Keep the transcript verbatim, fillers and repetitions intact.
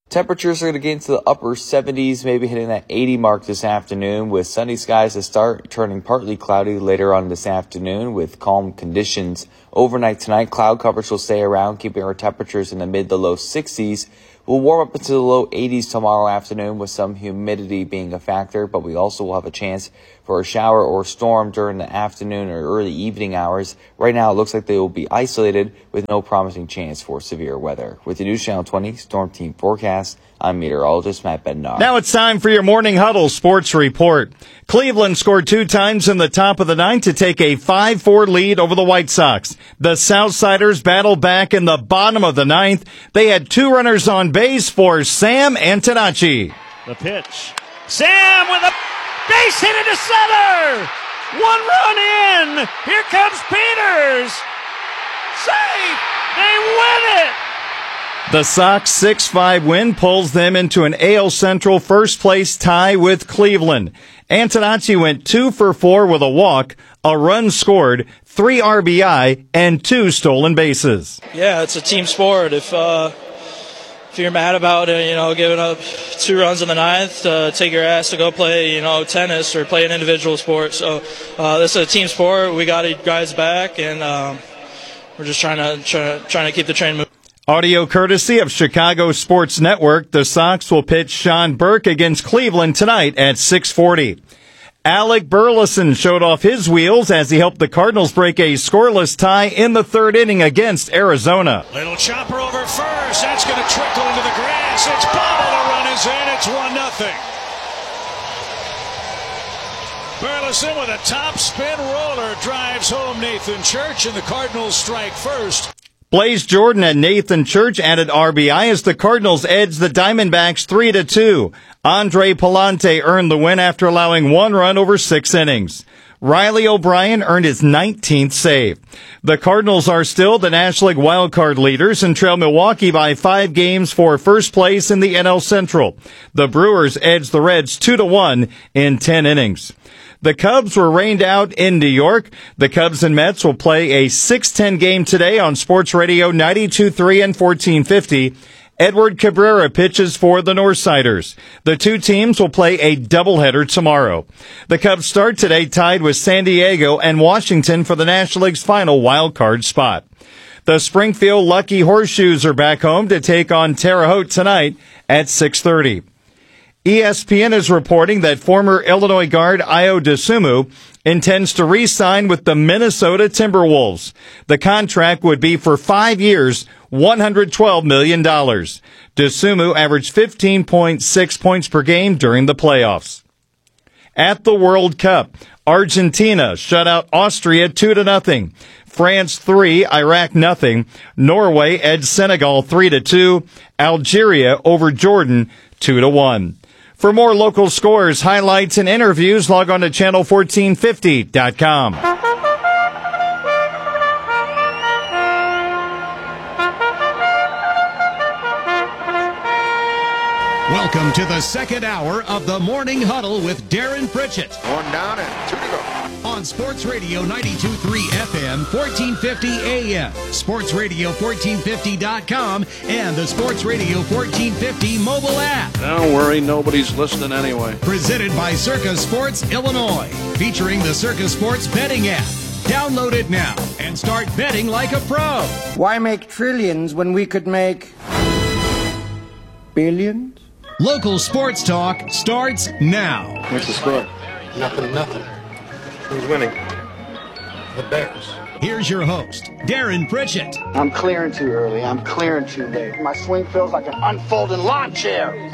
Temperatures are going to get into the upper seventies, maybe hitting that eighty mark this afternoon, with sunny skies to start, turning partly cloudy later on this afternoon with calm conditions. Overnight tonight, cloud coverage will stay around, keeping our temperatures in the mid to low sixties. We'll warm up into the low eighties tomorrow afternoon with some humidity being a factor, but we also will have a chance for a shower or storm during the afternoon or early evening hours. Right now, it looks like they will be isolated with no promising chance for severe weather. With the News Channel twenty Storm Team Forecast, I'm meteorologist Matt Bednar. Now it's time for your Morning Huddle Sports Report. Cleveland scored two times in the top of the ninth to take a five four lead over the White Sox. The Southsiders battled back in the bottom of the ninth. They had two runners on base for Sam Antonacci. The pitch. Sam with a base hit into center. One run in. Here comes Peters. Safe. They win it. The Sox six five win pulls them into an A L Central first place tie with Cleveland. Antonacci went two for four with a walk, a run scored, three R B I, and two stolen bases. Yeah, it's a team sport. If uh, if you're mad about it, you know, giving up two runs in the ninth, uh, take your ass to go play, you know, tennis or play an individual sport. So uh, this is a team sport. We got guys back, and um, we're just trying to try, trying to keep the train moving. Audio courtesy of Chicago Sports Network. The Sox will pitch Sean Burke against Cleveland tonight at six forty. Alec Burleson showed off his wheels as he helped the Cardinals break a scoreless tie in the third inning against Arizona. Little chopper over first. That's going to trickle into the grass. It's bobbled. The run is in. It's one nothing. Burleson with a top spin roller drives home Nathan Church, and the Cardinals strike first. Blaze Jordan and Nathan Church added R B I as the Cardinals edged the Diamondbacks three to two. Andre Palante earned the win after allowing one run over six innings. Riley O'Brien earned his nineteenth save. The Cardinals are still the National League wildcard leaders and trail Milwaukee by five games for first place in the N L Central. The Brewers edged the Reds two to one in ten innings. The Cubs were rained out in New York. The Cubs and Mets will play a six ten game today on Sports Radio ninety-two point three and fourteen fifty. Edward Cabrera pitches for the Northsiders. The two teams will play a doubleheader tomorrow. The Cubs start today tied with San Diego and Washington for the National League's final wild card spot. The Springfield Lucky Horseshoes are back home to take on Terre Haute tonight at six thirty. E S P N is reporting that former Illinois guard Ayo Dosunmu intends to re-sign with the Minnesota Timberwolves. The contract would be for five years, one hundred twelve million dollars. Dosunmu averaged fifteen point six points per game during the playoffs. At the World Cup, Argentina shut out Austria two to nothing. France three, Iraq nothing. Norway edged Senegal three to two. Algeria over Jordan two to one. For more local scores, highlights, and interviews, log on to channel fourteen fifty dot com. Welcome to the second hour of the Morning Huddle with Darren Pritchett. One down and two to go. On Sports Radio ninety-two point three F M, fourteen fifty A M, Sports Radio fourteen fifty dot com, and the Sports Radio fourteen fifty mobile app. Don't worry, nobody's listening anyway. Presented by Circa Sports Illinois, featuring the Circa Sports betting app. Download it now and start betting like a pro. Why make trillions when we could make billions? Local sports talk starts now. What's the score? Nothing, nothing. Who's winning? The Bears. Here's your host, Darren Pritchett. I'm clearing too early. I'm clearing too late. My swing feels like an unfolding lawn chair.